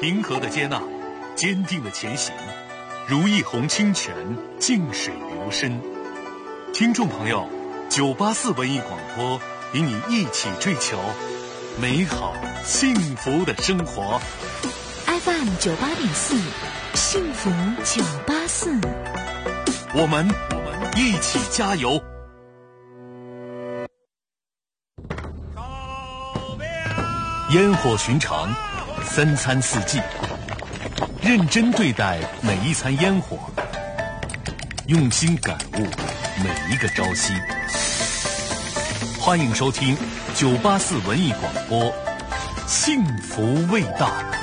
平和的接纳，坚定的前行，如一泓清泉，静水流深。听众朋友，984文艺广播与你一起追求美好幸福的生活。 FM 98.4，幸福984， 我们一起加油。烟火寻常，三餐四季，认真对待每一餐烟火，用心感悟每一个朝夕。欢迎收听984文艺广播，幸福味道。